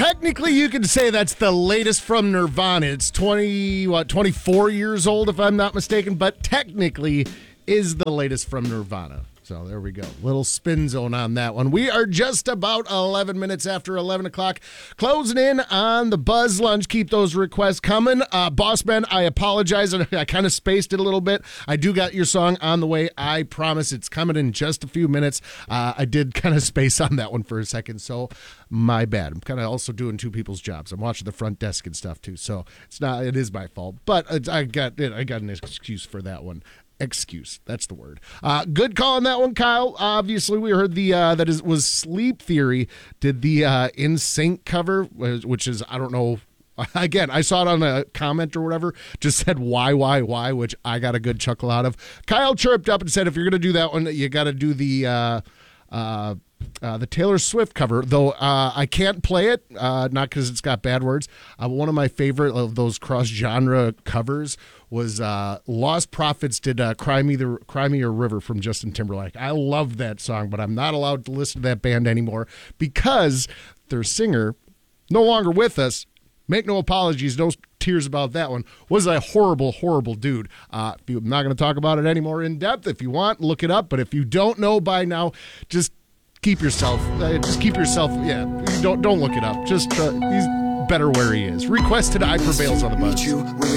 Technically, you could say that's the latest from Nirvana. It's 24 years old, if I'm not mistaken, but technically is the latest from Nirvana. So there we go. Little spin zone on that one. We are just about 11 minutes after 11 o'clock. Closing in on the Buzz Lunch. Keep those requests coming. Boss Man, I apologize. I kind of spaced it a little bit. I do got your song on the way. I promise it's coming in just a few minutes. I did kind of space on that one for a second, so my bad. I'm kind of also doing two people's jobs. I'm watching the front desk and stuff too, so it is my fault. But I got an excuse for that one. Excuse. That's the word. Good call on that one, Kyle. Obviously, we heard was Sleep Theory did the In Sync cover, which is, I don't know. Again, I saw it on a comment or whatever, just said why, which I got a good chuckle out of. Kyle chirped up and said, if you're going to do that one, you got to do the Taylor Swift cover, though I can't play it, not because it's got bad words. One of my favorite of those cross-genre covers was Lost Prophets did Cry Me a River from Justin Timberlake. I love that song, but I'm not allowed to listen to that band anymore because their singer, no longer with us, make no apologies, no tears about that one, was a horrible, horrible dude. I'm not going to talk about it anymore in depth. If you want, look it up, but if you don't know by now, just keep yourself, yeah, don't look it up. Just he's better where he is. Requested I Prevails on the Buzz.